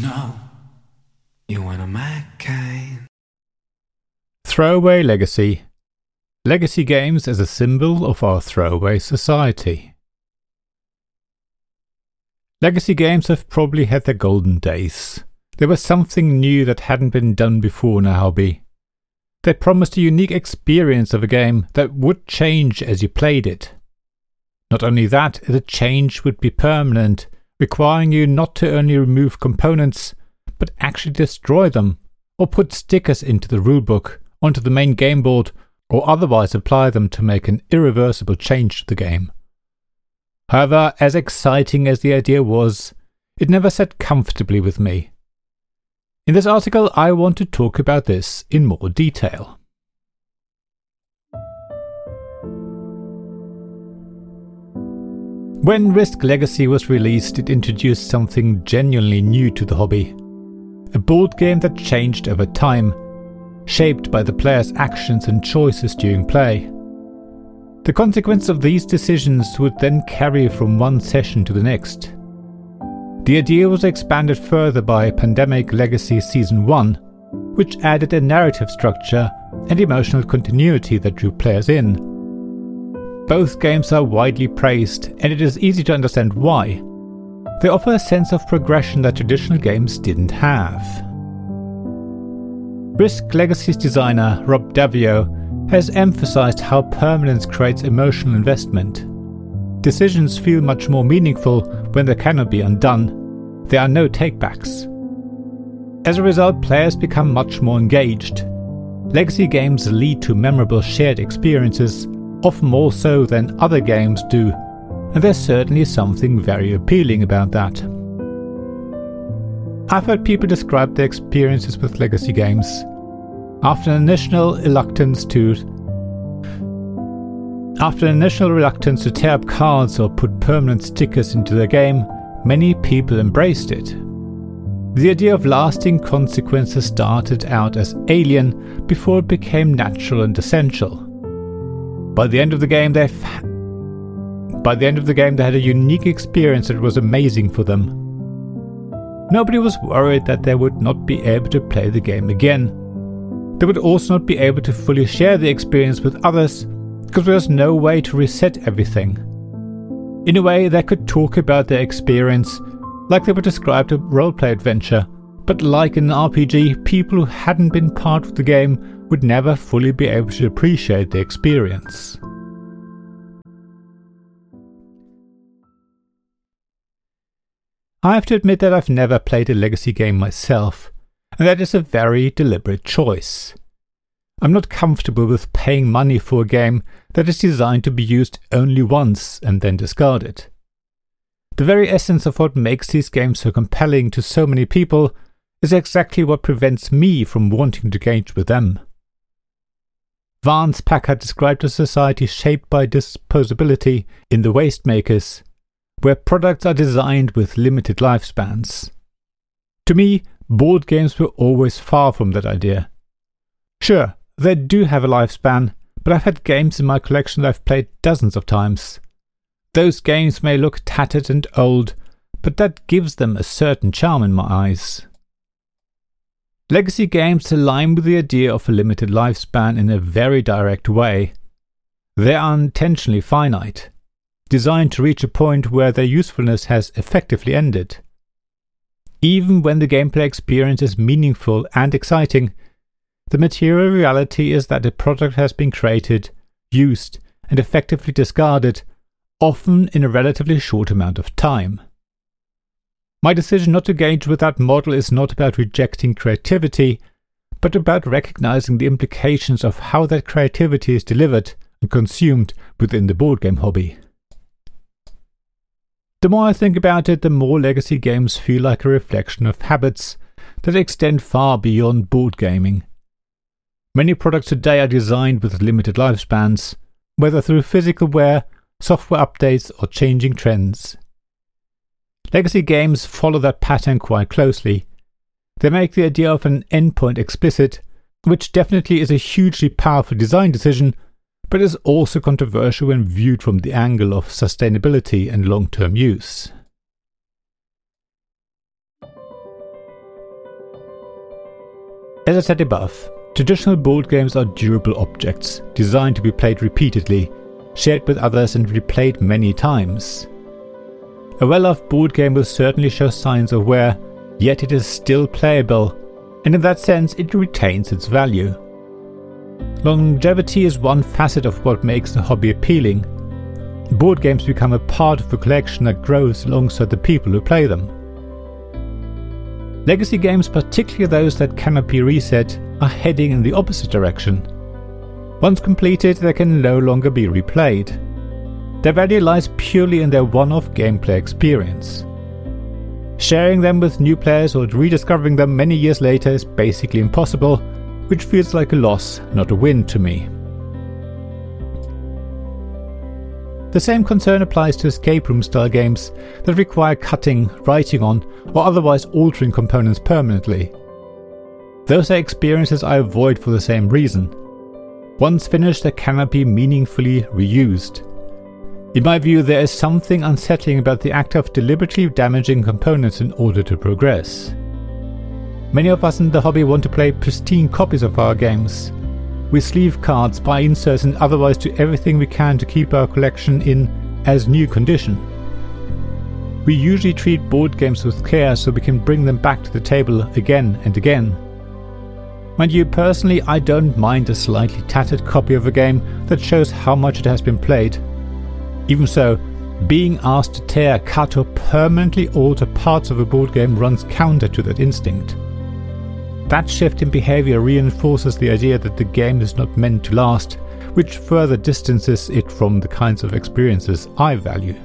know you want a my kind. Throwaway legacy. Legacy games as a symbol of our throwaway society. Legacy games have probably had their golden days. They were something new that hadn't been done before in our hobby. They promised a unique experience of a game that would change as you played it. Not only that, the change would be permanent, requiring you not to only remove components, but actually destroy them, or put stickers into the rulebook, onto the main game board, or otherwise apply them to make an irreversible change to the game. However, as exciting as the idea was, it never sat comfortably with me. In this article, I want to talk about this in more detail. When Risk Legacy was released, it introduced something genuinely new to the hobby. A board game that changed over time, shaped by the player's actions and choices during play. The consequence of these decisions would then carry from one session to the next. The idea was expanded further by Pandemic Legacy Season 1, which added a narrative structure and emotional continuity that drew players in. Both games are widely praised, and it is easy to understand why. They offer a sense of progression that traditional games didn't have. Risk Legacy's designer, Rob Daviau, has emphasized how permanence creates emotional investment. Decisions feel much more meaningful when they cannot be undone. There are no takebacks. As a result, players become much more engaged. Legacy games lead to memorable shared experiences, often more so than other games do, and there's certainly something very appealing about that. I've heard people describe their experiences with legacy games. After an initial reluctance to tear up cards or put permanent stickers into the game, many people embraced it. The idea of lasting consequences started out as alien before it became natural and essential. By the end of the game, they had a unique experience that was amazing for them. Nobody was worried that they would not be able to play the game again. They would also not be able to fully share the experience with others, because there was no way to reset everything. In a way, they could talk about their experience like they would describe a roleplay adventure, but like in an RPG, people who hadn't been part of the game would never fully be able to appreciate the experience. I have to admit that I've never played a legacy game myself, and that is a very deliberate choice. I'm not comfortable with paying money for a game that is designed to be used only once and then discarded. The very essence of what makes these games so compelling to so many people is exactly what prevents me from wanting to engage with them. Vance Packard described a society shaped by disposability in The Wastemakers, where products are designed with limited lifespans. To me, board games were always far from that idea. Sure, they do have a lifespan, but I've had games in my collection that I've played dozens of times. Those games may look tattered and old, but that gives them a certain charm in my eyes. Legacy games align with the idea of a limited lifespan in a very direct way. They are intentionally finite, designed to reach a point where their usefulness has effectively ended. Even when the gameplay experience is meaningful and exciting, the material reality is that a product has been created, used, and effectively discarded, often in a relatively short amount of time. My decision not to engage with that model is not about rejecting creativity, but about recognizing the implications of how that creativity is delivered and consumed within the board game hobby. The more I think about it, the more legacy games feel like a reflection of habits that extend far beyond board gaming. Many products today are designed with limited lifespans, whether through physical wear, software updates, or changing trends. Legacy games follow that pattern quite closely. They make the idea of an endpoint explicit, which definitely is a hugely powerful design decision, but is also controversial when viewed from the angle of sustainability and long-term use. As I said above, traditional board games are durable objects, designed to be played repeatedly, shared with others and replayed many times. A well-loved board game will certainly show signs of wear, yet it is still playable, and in that sense it retains its value. Longevity is one facet of what makes the hobby appealing. Board games become a part of a collection that grows alongside the people who play them. Legacy games, particularly those that cannot be reset, are heading in the opposite direction. Once completed, they can no longer be replayed. Their value lies purely in their one-off gameplay experience. Sharing them with new players or rediscovering them many years later is basically impossible, which feels like a loss, not a win to me. The same concern applies to escape room style games that require cutting, writing on, or otherwise altering components permanently. Those are experiences I avoid for the same reason. Once finished, they cannot be meaningfully reused. In my view, there is something unsettling about the act of deliberately damaging components in order to progress. Many of us in the hobby want to play pristine copies of our games. We sleeve cards, buy inserts and otherwise do everything we can to keep our collection in as new condition. We usually treat board games with care so we can bring them back to the table again and again. Mind you, personally, I don't mind a slightly tattered copy of a game that shows how much it has been played. Even so, being asked to tear, cut or permanently alter parts of a board game runs counter to that instinct. That shift in behavior reinforces the idea that the game is not meant to last, which further distances it from the kinds of experiences I value.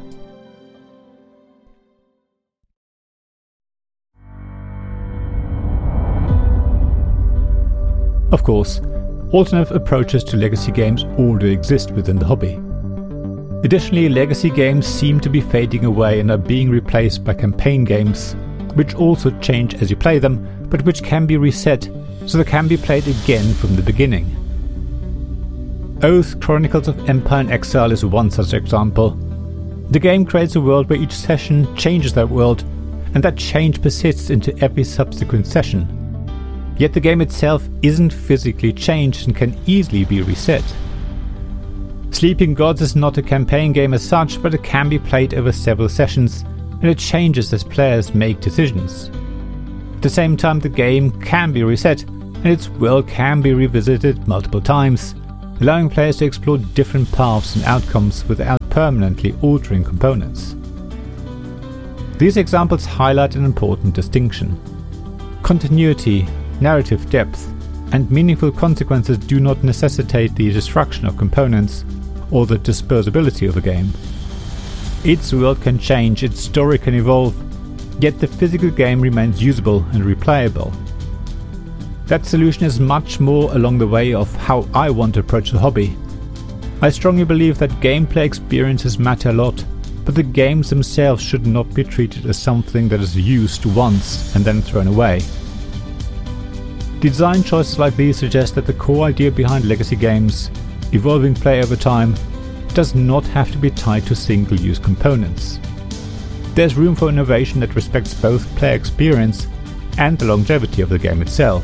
Of course, alternative approaches to legacy games already exist within the hobby. Additionally, legacy games seem to be fading away and are being replaced by campaign games, which also change as you play them, but which can be reset so they can be played again from the beginning. Oath: Chronicles of Empire and Exile is one such example. The game creates a world where each session changes that world, and that change persists into every subsequent session. Yet the game itself isn't physically changed and can easily be reset. Sleeping Gods is not a campaign game as such, but it can be played over several sessions, and it changes as players make decisions. At the same time, the game can be reset, and its world can be revisited multiple times, allowing players to explore different paths and outcomes without permanently altering components. These examples highlight an important distinction. Continuity, narrative depth, and meaningful consequences do not necessitate the destruction of components or the disposability of a game. Its world can change, its story can evolve, yet the physical game remains usable and replayable. That solution is much more along the way of how I want to approach the hobby. I strongly believe that gameplay experiences matter a lot, but the games themselves should not be treated as something that is used once and then thrown away. Design choices like these suggest that the core idea behind legacy games, evolving play over time, does not have to be tied to single-use components. There's room for innovation that respects both player experience and the longevity of the game itself.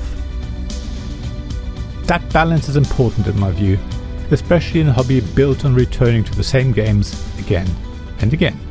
That balance is important in my view, especially in a hobby built on returning to the same games again and again.